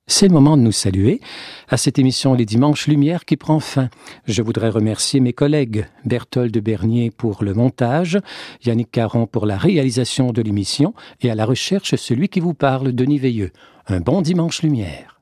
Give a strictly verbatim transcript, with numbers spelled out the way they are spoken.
C'est le moment de nous saluer à cette émission Les Dimanches Lumière qui prend fin. Je voudrais remercier mes collègues Berthold Bernier pour le montage, Yannick Caron pour la réalisation de l'émission et à la recherche celui qui vous parle, Denis Veilleux. Un bon Dimanche Lumière.